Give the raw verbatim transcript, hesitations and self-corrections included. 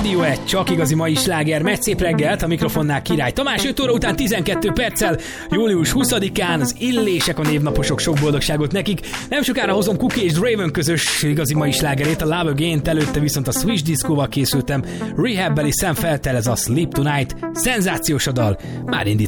Radio egy, csak igazi mai sláger, megy szép reggelt, a mikrofonnál Király Tamás, öt óra után tizenkét perccel, július huszadikán az Illések a névnaposok, sok boldogságot nekik. Nem sokára hozom Cookie és Draven közös igazi mai slágerét, a Love Again-t, előtte viszont a Switch Disco-val készültem, Rehab-beli Sam Feltel, ez a Sleep Tonight, szenzációs a dal, már indít.